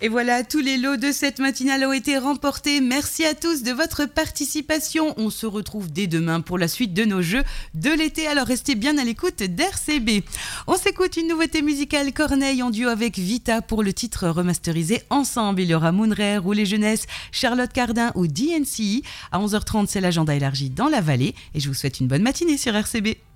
Et voilà, tous les lots de cette matinale ont été remportés. Merci à tous de votre participation. On se retrouve dès demain pour la suite de nos jeux de l'été. Alors restez bien à l'écoute d'RCB. On s'écoute une nouveauté musicale, Corneille en duo avec Vita pour le titre remasterisé Ensemble. Il y aura Moonray, Roulet Jeunesse, Charlotte Cardin ou DNCE. À 11h30, c'est l'agenda élargi dans la vallée. Et je vous souhaite une bonne matinée sur RCB.